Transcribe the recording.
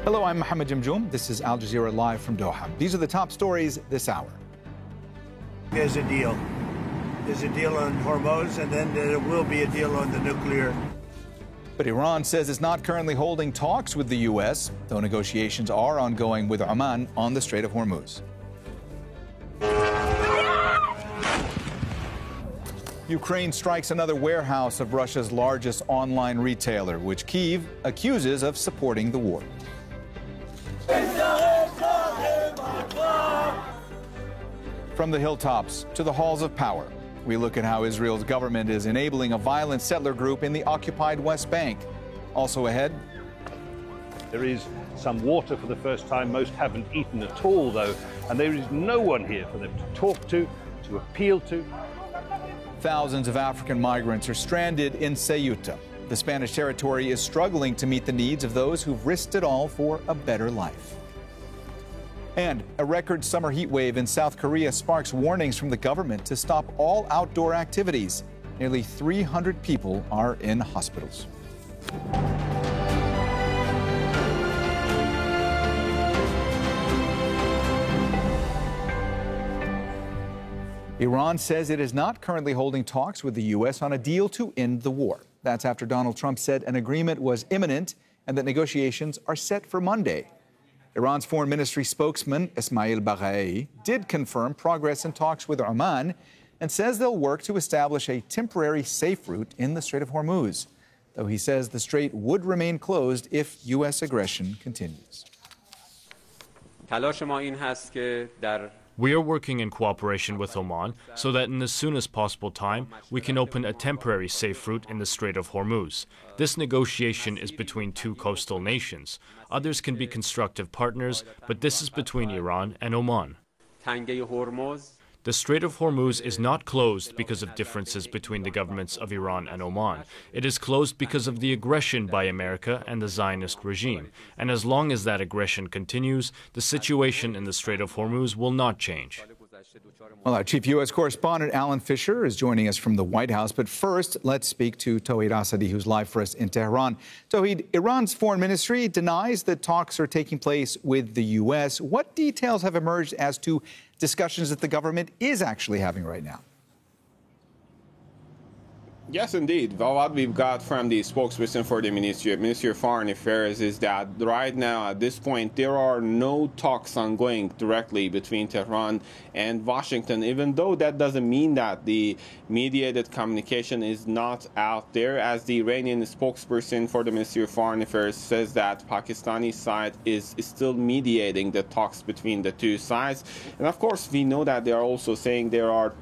Hello, I'm Mohammed Jamjoom. This is Al Jazeera Live from Doha. These are the top stories this hour. There's a deal. There's a deal on Hormuz, and then there will be a deal on the nuclear. But Iran says it's not currently holding talks with the U.S., though negotiations are ongoing with Oman on the Strait of Hormuz. Ukraine strikes another warehouse of Russia's largest online retailer, which Kyiv accuses of supporting the war. From the hilltops to the halls of power, we look at how Israel's government is enabling a violent settler group in the occupied West Bank. Also ahead, there is some water for the first time. Most haven't eaten at all, though, and there is no one here for them to talk to appeal to. Thousands of African migrants are stranded in Ceuta. The Spanish territory is struggling to meet the needs of those who've risked it all for a better life. And a record summer heat wave in South Korea sparks warnings from the government to stop all outdoor activities. Nearly 300 people are in hospitals. Iran says it is not currently holding talks with the U.S. on a deal to end the war. That's after Donald Trump said an agreement was imminent and that negotiations are set for Monday. Iran's foreign ministry spokesman, Ismail Baghai, did confirm progress in talks with Oman and says they'll work to establish a temporary safe route in the Strait of Hormuz, though he says the strait would remain closed if U.S. aggression continues. We are working in cooperation with Oman so that in the soonest possible time, we can open a temporary safe route in the Strait of Hormuz. This negotiation is between two coastal nations. Others can be constructive partners, but this is between Iran and Oman. The Strait of Hormuz is not closed because of differences between the governments of Iran and Oman. It is closed because of the aggression by America and the Zionist regime. And as long as that aggression continues, the situation in the Strait of Hormuz will not change. Well, our chief U.S. correspondent, Alan Fisher, is joining us from the White House. But first, let's speak to Tauhid Asadi, who's live for us in Tehran. Tauhid, Iran's foreign ministry denies that talks are taking place with the U.S. What details have emerged as to discussions that the government is actually having right now? Yes, indeed. Well, what we've got from the spokesperson for the Ministry of Foreign Affairs is that right now, at this point, there are no talks ongoing directly between Tehran and Washington, even though that doesn't mean that the mediated communication is not out there, as the Iranian spokesperson for the Ministry of Foreign Affairs says that Pakistani side is still mediating the talks between the two sides. And of course, we know that they are also saying there are